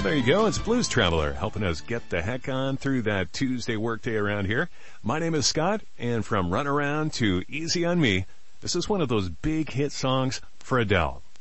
There you go. It's Blues Traveler helping us get the heck on through that Tuesday workday around here. My name is Scott, and from Run Around to Easy on Me, this is one of those big hit songs for Adele.